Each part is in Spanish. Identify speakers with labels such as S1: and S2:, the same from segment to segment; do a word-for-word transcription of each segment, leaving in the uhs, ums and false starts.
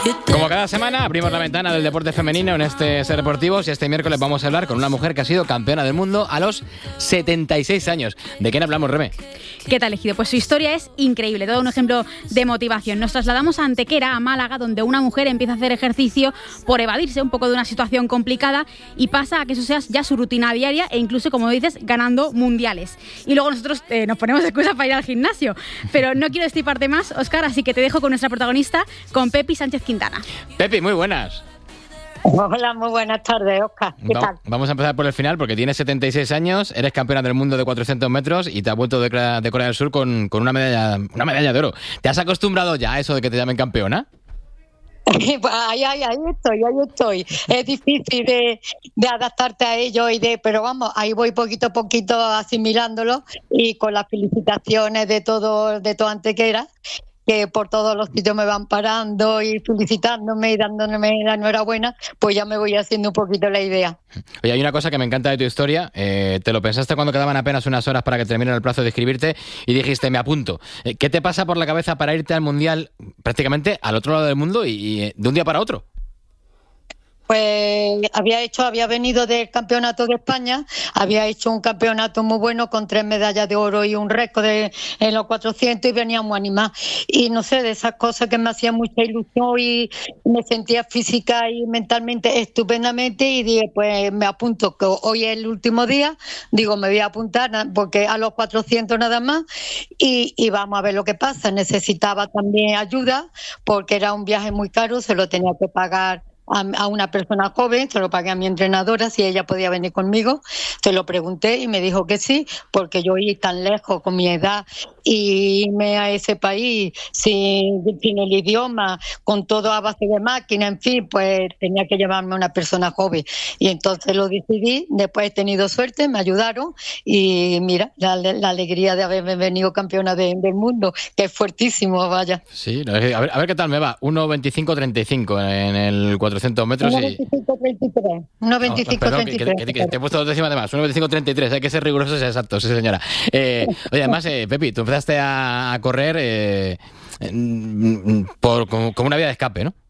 S1: Como cada semana, abrimos la ventana del deporte femenino en este Ser Deportivos y este miércoles vamos a hablar con una mujer que ha sido campeona del mundo a los setenta y seis años. ¿De quién hablamos, Reme?
S2: ¿Qué tal, Ejido? Pues su historia es increíble, todo un ejemplo de motivación. Nos trasladamos a Antequera, a Málaga, donde una mujer empieza a hacer ejercicio por evadirse un poco de una situación complicada y pasa a que eso sea ya su rutina diaria e incluso, como dices, ganando mundiales. Y luego nosotros eh, nos ponemos excusas para ir al gimnasio. Pero no quiero destriparte más, Óscar, así que te dejo con nuestra protagonista, con Pepi Sánchez Quintana.
S1: Pepi, muy buenas.
S3: Hola, muy buenas tardes, Óscar. ¿Qué
S1: Va-
S3: tal?
S1: Vamos a empezar por el final porque tienes setenta y seis años, eres campeona del mundo de cuatrocientos metros y te has vuelto de, Cra- de Corea del Sur con, con una medalla una medalla de oro. ¿Te has acostumbrado ya a eso de que te llamen campeona?
S3: Pues ahí, ahí, ahí estoy, ahí estoy. Es difícil de, de adaptarte a ello y de, pero vamos, ahí voy poquito a poquito asimilándolo y con las felicitaciones de todo, de todo Antequera, que por todos los sitios me van parando y felicitándome y dándome la enhorabuena, pues ya me voy haciendo un poquito la idea.
S1: Oye, hay una cosa que me encanta de tu historia. Eh, te lo pensaste cuando quedaban apenas unas horas para que termine el plazo de inscribirte y dijiste, me apunto. Eh, ¿Qué te pasa por la cabeza para irte al Mundial prácticamente al otro lado del mundo y, y de un día para otro?
S3: Pues había hecho, había venido del campeonato de España, había hecho un campeonato muy bueno con tres medallas de oro y un récord de, en los cuatrocientos y venía muy animada. Y no sé, de esas cosas que me hacían mucha ilusión y me sentía física y mentalmente estupendamente y dije, pues me apunto, que hoy es el último día, digo, me voy a apuntar na- porque a los cuatrocientos nada más y, y vamos a ver lo que pasa. Necesitaba también ayuda porque era un viaje muy caro, se lo tenía que pagar a, a una persona joven, se lo pagué a mi entrenadora si ella podía venir conmigo, se lo pregunté y me dijo que sí, porque yo ir tan lejos con mi edad y irme a ese país sin, sin el idioma, con todo a base de máquina, en fin, pues tenía que llevarme a una persona joven y entonces lo decidí. Después he tenido suerte, me ayudaron y mira, la, la alegría de haberme venido campeona de- del mundo, que es fuertísimo, vaya.
S1: Sí, no, es- a ver, a ver qué tal me va. uno veinticinco treinta y cinco en el cuatrocientos metros y...
S3: uno veinticinco treinta y tres. uno
S1: No,
S3: veinticinco
S1: perdón, que,
S3: treinta y
S1: que-
S3: tres.
S1: que- que te he puesto dos décimas de más. uno veinticinco treinta y tres, hay que ser rigurosos y exactos, sí señora. Eh, oye, además, eh, Pepi, tú empezaste a, a correr eh, mm, por, como, como una vía de escape, ¿no?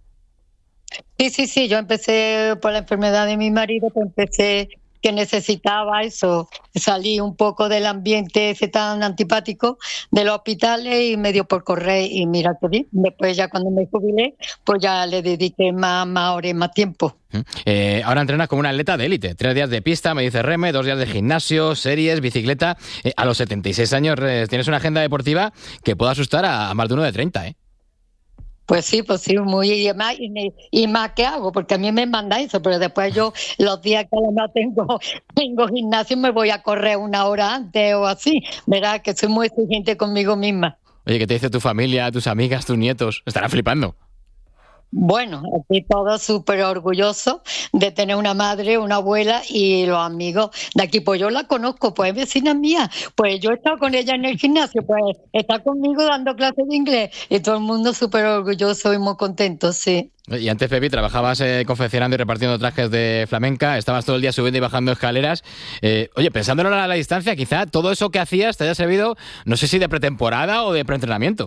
S3: Sí, sí, sí, yo empecé por la enfermedad de mi marido, pues empecé que necesitaba eso, salí un poco del ambiente ese tan antipático de los hospitales y me dio por correr y mira que bien. Después ya cuando me jubilé, pues ya le dediqué más, más horas y más tiempo.
S1: Mm. Eh, ahora entrenas como una atleta de élite. Tres días de pista, me dice Reme, dos días de gimnasio, series, bicicleta. Eh, a los setenta y seis años eh, tienes una agenda deportiva que puede asustar a, a más de uno de treinta, ¿eh?
S3: Pues sí, pues sí, muy y más, y, me- y más que hago, porque a mí me manda eso, pero después yo los días que a lo mejor tengo, tengo gimnasio me voy a correr una hora antes o así, verás que soy muy exigente conmigo misma.
S1: Oye, ¿qué te dice tu familia, tus amigas, tus nietos? Estarán flipando.
S3: Bueno, aquí todos súper orgullosos de tener una madre, una abuela y los amigos de aquí. Pues yo la conozco, pues es vecina mía. Pues yo he estado con ella en el gimnasio, pues está conmigo dando clases de inglés y todo el mundo súper orgulloso y muy contento, sí.
S1: Y antes, Pepi, trabajabas eh, confeccionando y repartiendo trajes de flamenca, estabas todo el día subiendo y bajando escaleras. Eh, oye, pensándolo a la distancia, quizá todo eso que hacías te haya servido, no sé si de pretemporada o de preentrenamiento.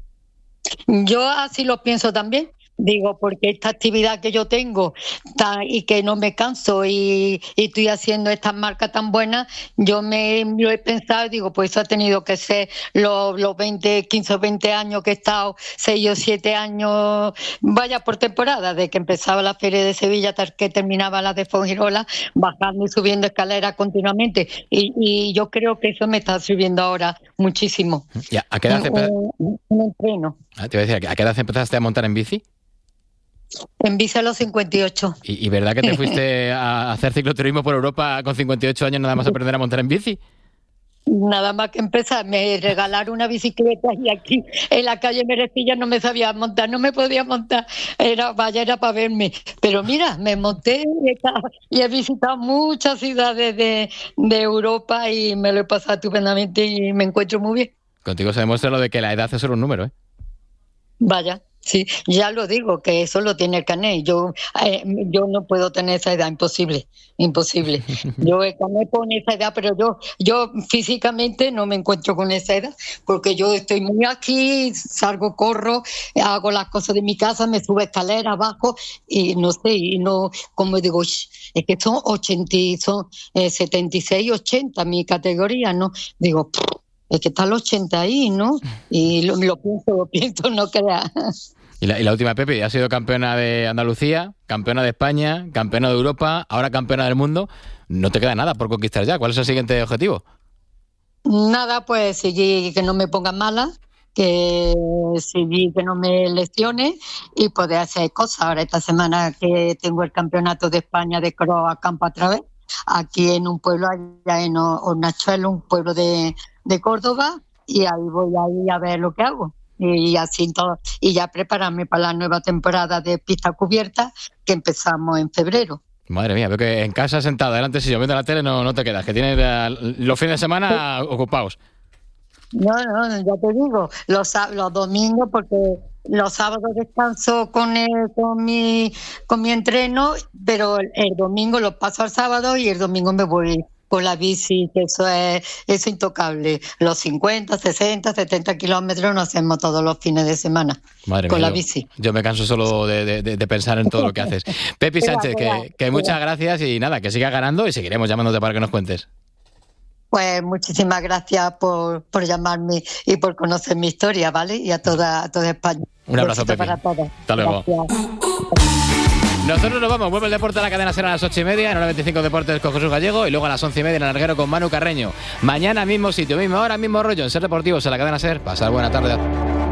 S3: Yo así lo pienso también. Digo, porque esta actividad que yo tengo ta- y que no me canso y, y estoy haciendo estas marcas tan buenas, yo me lo he pensado y digo, pues eso ha tenido que ser los, los veinte, quince o veinte años que he estado, seis o siete años, vaya por temporada, de que empezaba la Feria de Sevilla hasta que terminaba la de Fongirola, bajando y subiendo escaleras continuamente. Y, y yo creo que eso me está sirviendo ahora muchísimo.
S1: Ya, ¿a qué edad, empe-
S3: Un, un entreno.
S1: Ah, te iba a decir, ¿a qué edad empezaste a montar en bici?
S3: En bici a los cincuenta y ocho.
S1: ¿Y, y verdad que te fuiste a hacer cicloturismo por Europa con cincuenta y ocho años nada más aprender a montar en bici?
S3: Nada más que empezar, me regalaron una bicicleta y aquí en la calle Merecilla no me sabía montar, no me podía montar, era, vaya, era para verme. Pero mira, me monté y he, estado- y he visitado muchas ciudades de, de Europa y me lo he pasado estupendamente y me encuentro muy bien.
S1: Contigo se demuestra lo de que la edad es solo un número, ¿eh?
S3: Vaya, Sí, ya lo digo, que eso lo tiene el carnet. Yo, eh, yo no puedo tener esa edad, imposible, imposible. Yo el carnet pone esa edad, pero yo, yo físicamente no me encuentro con esa edad, porque yo estoy muy aquí, salgo, corro, hago las cosas de mi casa, me subo escaleras abajo y no sé, y no, como digo, es que son ochenta, son eh, setenta y seis, ochenta mi categoría, ¿no? Digo, es que está el ochenta ahí, ¿no? Y lo, lo pienso, lo pienso, no creas.
S1: Y la, y la última, Pepi, ha sido campeona de Andalucía, campeona de España, campeona de Europa, ahora campeona del mundo. No te queda nada por conquistar ya. ¿Cuál es el siguiente objetivo?
S3: Nada, pues seguir, que no me pongan mala, que seguir, que no me lesione y poder hacer cosas. Ahora esta semana que tengo el campeonato de España de cross a campo a través, aquí en un pueblo allá en Hornachuelo, un pueblo de, de Córdoba, y ahí voy a ir a ver lo que hago. Y así todo, y ya prepararme para la nueva temporada de pista cubierta que empezamos en febrero.
S1: Madre mía, veo que en casa sentado delante si yo viendo la tele no, no te quedas, que tienes los fines de semana ocupados.
S3: No, no, ya te digo, los, los domingos, porque los sábados descanso con el, con mi con mi entreno, pero el, el domingo lo paso al sábado y el domingo me voy con la bici, que eso es, eso es intocable. Los cincuenta, sesenta, setenta kilómetros nos hacemos todos los fines de semana.
S1: Madre
S3: con
S1: mía,
S3: la
S1: yo,
S3: bici.
S1: Yo me canso solo de, de, de pensar en todo lo que haces. Pepi Sánchez, que, que muchas gracias y nada, que sigas ganando y seguiremos llamándote para que nos cuentes.
S3: Pues muchísimas gracias por, por llamarme y por conocer mi historia, ¿vale? Y a toda, a toda España.
S1: Un abrazo, Pepi.
S3: Para todos.
S1: Hasta luego.
S3: Gracias.
S1: Nosotros nos vamos, vuelve el deporte a la cadena SER a las ocho y media, en hora veinticinco Deportes con Jesús Gallego y luego a las once y media en el Larguero con Manu Carreño. Mañana mismo sitio, misma hora, mismo rollo en SER Deportivos en la cadena SER. Pasar buena tarde.